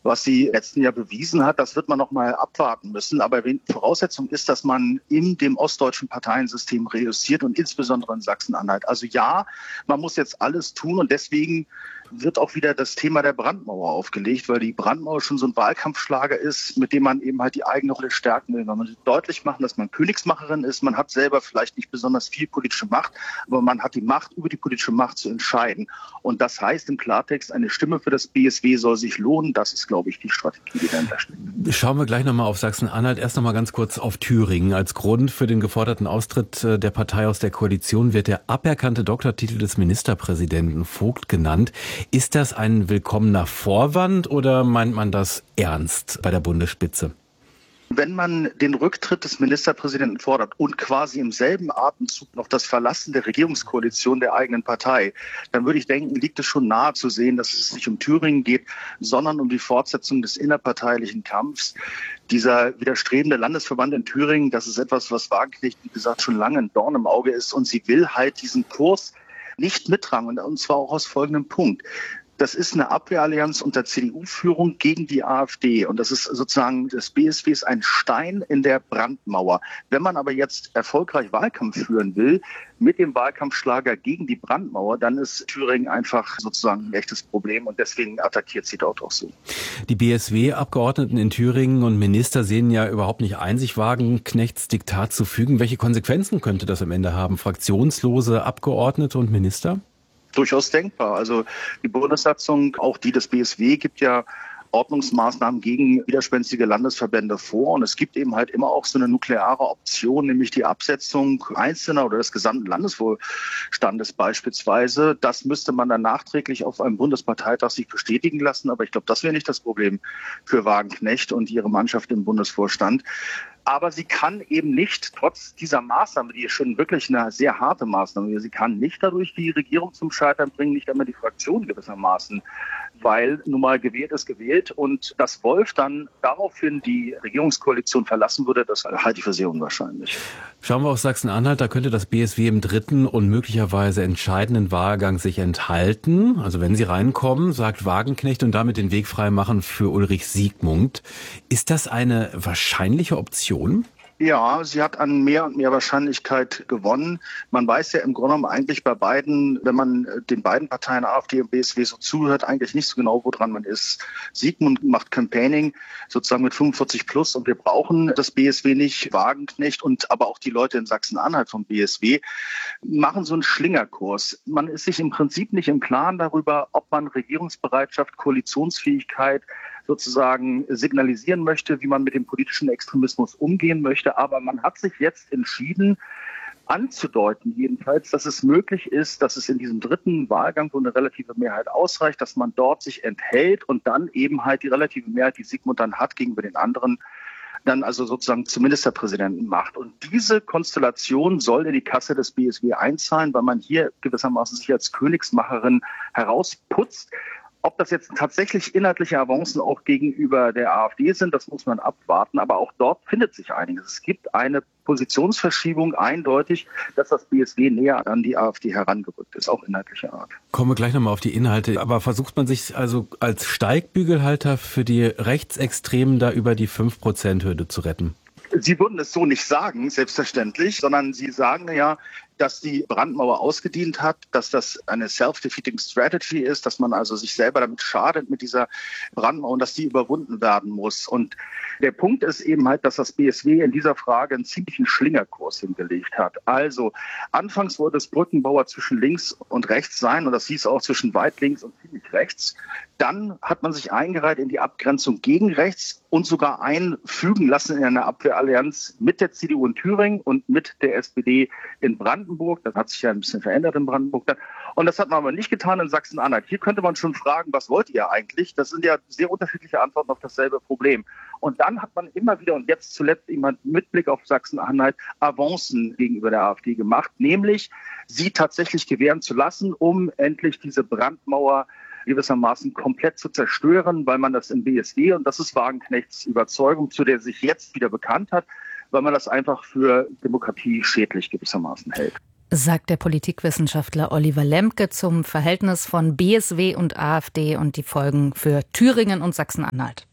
Was sie letzten Jahr bewiesen hat, das wird man noch mal abwarten müssen. Aber Voraussetzung ist, dass man in dem ostdeutschen Parteiensystem reüssiert und insbesondere in Sachsen-Anhalt. Also ja, man muss jetzt alles tun und deswegen wird auch wieder das Thema der Brandmauer aufgelegt, weil die Brandmauer schon so ein Wahlkampfschlager ist, mit dem man eben halt die eigene Rolle stärken will. Man will deutlich machen, dass man Königsmacherin ist. Man hat selber vielleicht nicht besonders viel politische Macht, aber man hat die Macht, über die politische Macht zu entscheiden. Und das heißt im Klartext, eine Stimme für das BSW soll sich lohnen. Das ist, glaube ich, die Strategie, die dahinter steckt. Schauen wir gleich nochmal auf Sachsen-Anhalt. Erst nochmal ganz kurz auf Thüringen. Als Grund für den geforderten Austritt der Partei aus der Koalition wird der aberkannte Doktortitel des Ministerpräsidenten Vogt genannt. Ist das ein willkommener Vorwand oder meint man das ernst bei der Bundesspitze? Wenn man den Rücktritt des Ministerpräsidenten fordert und quasi im selben Atemzug noch das Verlassen der Regierungskoalition der eigenen Partei, dann würde ich denken, liegt es schon nahe zu sehen, dass es nicht um Thüringen geht, sondern um die Fortsetzung des innerparteilichen Kampfs. Dieser widerstrebende Landesverband in Thüringen, das ist etwas, was Wagenknecht, wie gesagt, schon lange ein Dorn im Auge ist. Und sie will halt diesen Kurs nicht mittragen, und zwar auch aus folgendem Punkt. Das ist eine Abwehrallianz unter CDU-Führung gegen die AfD. Und das ist sozusagen, das BSW ist ein Stein in der Brandmauer. Wenn man aber jetzt erfolgreich Wahlkampf führen will, mit dem Wahlkampfschlager gegen die Brandmauer, dann ist Thüringen einfach sozusagen ein echtes Problem. Und deswegen attackiert sie dort auch so. Die BSW-Abgeordneten in Thüringen und Minister sehen ja überhaupt nicht ein, sich Wagenknechts Diktat zu fügen. Welche Konsequenzen könnte das am Ende haben? Fraktionslose Abgeordnete und Minister? Durchaus denkbar. Also die Bundessatzung, auch die des BSW, gibt ja Ordnungsmaßnahmen gegen widerspenstige Landesverbände vor. Und es gibt eben halt immer auch so eine nukleare Option, nämlich die Absetzung einzelner oder des gesamten Landesvorstandes beispielsweise. Das müsste man dann nachträglich auf einem Bundesparteitag sich bestätigen lassen. Aber ich glaube, das wäre nicht das Problem für Wagenknecht und ihre Mannschaft im Bundesvorstand. Aber sie kann eben nicht, trotz dieser Maßnahme, die ist schon wirklich eine sehr harte Maßnahme, sie kann nicht dadurch die Regierung zum Scheitern bringen, nicht einmal die Fraktion gewissermaßen, weil nun mal gewählt ist gewählt und dass Wolf dann daraufhin die Regierungskoalition verlassen würde, das halte ich für sehr unwahrscheinlich. Schauen wir auf Sachsen-Anhalt, da könnte das BSW im dritten und möglicherweise entscheidenden Wahlgang sich enthalten. Also wenn sie reinkommen, sagt Wagenknecht, und damit den Weg frei machen für Ulrich Siegmund. Ist das eine wahrscheinliche Option? Ja, sie hat an mehr und mehr Wahrscheinlichkeit gewonnen. Man weiß ja im Grunde genommen eigentlich bei beiden, wenn man den beiden Parteien AfD und BSW so zuhört, eigentlich nicht so genau, woran man ist. Siegmund macht Campaigning sozusagen mit 45 plus und wir brauchen das BSW nicht. Wagenknecht und aber auch die Leute in Sachsen-Anhalt vom BSW machen so einen Schlingerkurs. Man ist sich im Prinzip nicht im Klaren darüber, ob man Regierungsbereitschaft, Koalitionsfähigkeit sozusagen signalisieren möchte, wie man mit dem politischen Extremismus umgehen möchte. Aber man hat sich jetzt entschieden, anzudeuten jedenfalls, dass es möglich ist, dass es in diesem dritten Wahlgang, wo eine relative Mehrheit ausreicht, dass man dort sich enthält und dann eben halt die relative Mehrheit, die Siegmund dann hat gegenüber den anderen, dann also sozusagen zum Ministerpräsidenten macht. Und diese Konstellation soll in die Kasse des BSW einzahlen, weil man hier gewissermaßen sich als Königsmacherin herausputzt. Ob das jetzt tatsächlich inhaltliche Avancen auch gegenüber der AfD sind, das muss man abwarten. Aber auch dort findet sich einiges. Es gibt eine Positionsverschiebung eindeutig, dass das BSW näher an die AfD herangerückt ist, auch inhaltlicher Art. Kommen wir gleich nochmal auf die Inhalte. Aber versucht man sich also als Steigbügelhalter für die Rechtsextremen da über die 5%-Hürde zu retten? Sie würden es so nicht sagen, selbstverständlich, sondern Sie sagen ja, dass die Brandmauer ausgedient hat, dass das eine self-defeating strategy ist, dass man also sich selber damit schadet mit dieser Brandmauer und dass die überwunden werden muss. Und der Punkt ist eben halt, dass das BSW in dieser Frage einen ziemlichen Schlingerkurs hingelegt hat. Also anfangs wollte es Brückenbauer zwischen links und rechts sein und das hieß auch zwischen weit links und ziemlich rechts. Dann hat man sich eingereiht in die Abgrenzung gegen rechts und sogar einfügen lassen in eine Abwehrallianz mit der CDU in Thüringen und mit der SPD in Brandenburg. Das hat sich ja ein bisschen verändert in Brandenburg. Und das hat man aber nicht getan in Sachsen-Anhalt. Hier könnte man schon fragen, was wollt ihr eigentlich? Das sind ja sehr unterschiedliche Antworten auf dasselbe Problem. Und dann hat man immer wieder und jetzt zuletzt immer mit Blick auf Sachsen-Anhalt Avancen gegenüber der AfD gemacht, nämlich sie tatsächlich gewähren zu lassen, um endlich diese Brandmauer gewissermaßen komplett zu zerstören, weil man das im BSW, und das ist Wagenknechts Überzeugung, zu der sich jetzt wieder bekannt hat, weil man das einfach für Demokratie schädlich gewissermaßen hält. Sagt der Politikwissenschaftler Oliver Lemke zum Verhältnis von BSW und AfD und die Folgen für Thüringen und Sachsen-Anhalt.